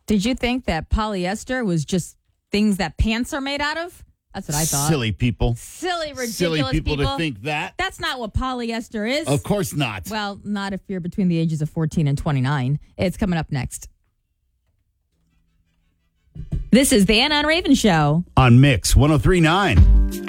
Did you think that polyester was just things that pants are made out of? That's what I thought. Silly people. Silly, ridiculous Silly people to think that. That's not what polyester is. Of course not. Well, not if you're between the ages of 14 and 29. It's coming up next. This is the Anna and Raven Show. On Mix 103.9.